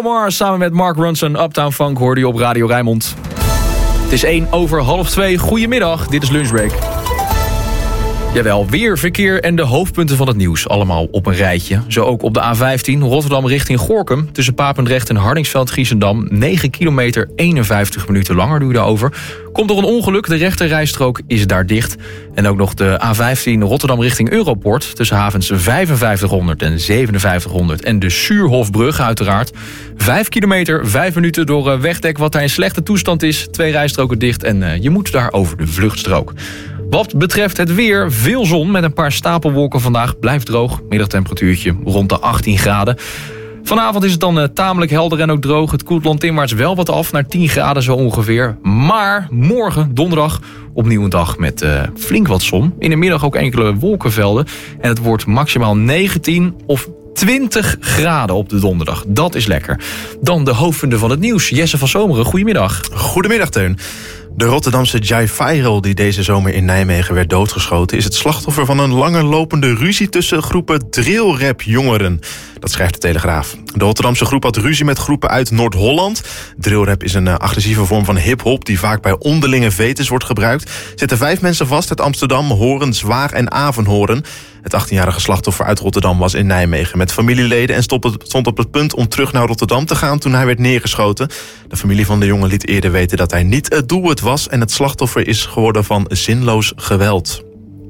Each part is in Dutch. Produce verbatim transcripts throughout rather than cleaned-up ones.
Bruno Mars samen met Mark Ronson. Uptown Funk hoorde je op Radio Rijnmond. Het is één over half twee. Goedemiddag, dit is Lunchbreak. Jawel, weer, verkeer en de hoofdpunten van het nieuws. Allemaal op een rijtje. Zo ook op de A vijftien, Rotterdam richting Gorinchem. Tussen Papendrecht en Hardingsveld-Giessendam. negen kilometer, eenenvijftig minuten langer doe je daarover. Komt door een ongeluk, de rechterrijstrook is daar dicht. En ook nog de A vijftien Rotterdam richting Europort. Tussen havens vijfenvijftighonderd en zevenenvijftighonderd. En de Suurhofbrug uiteraard. Vijf kilometer, vijf minuten door wegdek wat daar in slechte toestand is. Twee rijstroken dicht en uh, je moet daar over de vluchtstrook. Wat betreft het weer, veel zon met een paar stapelwolken vandaag. Blijft droog, middagtemperatuurtje rond de achttien graden. Vanavond is het dan uh, tamelijk helder en ook droog. Het koelt landinwaarts wel wat af, naar tien graden zo ongeveer. Maar morgen, donderdag, opnieuw een dag met uh, flink wat zon. In de middag ook enkele wolkenvelden. En het wordt maximaal negentien of twintig graden op de donderdag. Dat is lekker. Dan de hoofdpunten van het nieuws. Jesse van Zomeren, goedemiddag. Goedemiddag, Teun. De Rotterdamse Jai Viral, die deze zomer in Nijmegen werd doodgeschoten, is het slachtoffer van een langerlopende ruzie tussen groepen drillrap-jongeren. Dat schrijft de Telegraaf. De Rotterdamse groep had ruzie met groepen uit Noord-Holland. Drillrap is een uh, agressieve vorm van hip-hop die vaak bij onderlinge vetes wordt gebruikt. Zitten vijf mensen vast uit Amsterdam, Hoorn, Zwaag en Avenhoorn. Het achttienjarige slachtoffer uit Rotterdam was in Nijmegen met familieleden en stond op het punt om terug naar Rotterdam te gaan toen hij werd neergeschoten. De familie van de jongen liet eerder weten dat hij niet het doelwit was en het slachtoffer is geworden van zinloos geweld.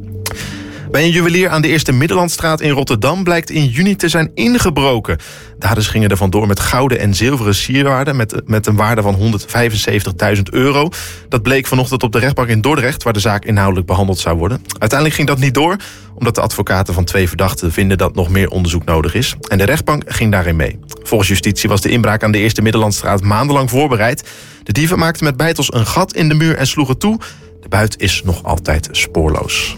Bij een juwelier aan de Eerste Middellandstraat in Rotterdam blijkt in juni te zijn ingebroken. Daders gingen er vandoor met gouden en zilveren sieraden met, met een waarde van honderdvijfenzeventigduizend euro. Dat bleek vanochtend op de rechtbank in Dordrecht, waar de zaak inhoudelijk behandeld zou worden. Uiteindelijk ging dat niet door, omdat de advocaten van twee verdachten vinden dat nog meer onderzoek nodig is. En de rechtbank ging daarin mee. Volgens justitie was de inbraak aan de Eerste Middellandstraat maandenlang voorbereid. De dieven maakten met beitels een gat in de muur en sloegen toe. De buit is nog altijd spoorloos.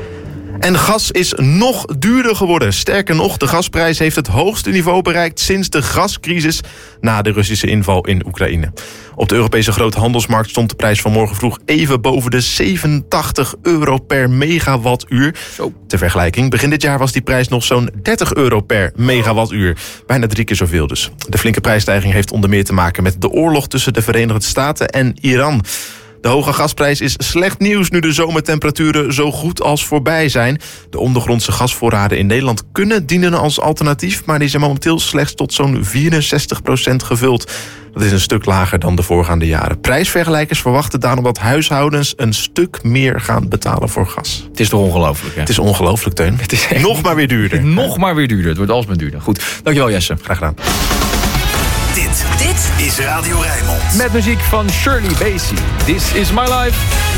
En gas is nog duurder geworden. Sterker nog, de gasprijs heeft het hoogste niveau bereikt sinds de gascrisis na de Russische inval in Oekraïne. Op de Europese groothandelsmarkt stond de prijs vanmorgen vroeg even boven de zevenentachtig euro per megawattuur. Zo. Ter vergelijking, begin dit jaar was die prijs nog zo'n dertig euro per megawattuur. Bijna drie keer zoveel dus. De flinke prijsstijging heeft onder meer te maken met de oorlog tussen de Verenigde Staten en Iran. De hoge gasprijs is slecht nieuws nu de zomertemperaturen zo goed als voorbij zijn. De ondergrondse gasvoorraden in Nederland kunnen dienen als alternatief, maar die zijn momenteel slechts tot zo'n vierenzestig procent gevuld. Dat is een stuk lager dan de voorgaande jaren. Prijsvergelijkers verwachten daarom dat huishoudens een stuk meer gaan betalen voor gas. Het is toch ongelooflijk, hè? Het is ongelooflijk, Teun. Het is echt... Nog maar weer duurder. Nog maar weer duurder. Het wordt alsmaar duurder. Goed, dankjewel Jesse. Graag gedaan. Dit, dit is Radio Rijnmond. Met muziek van Shirley Bassey. This is my life.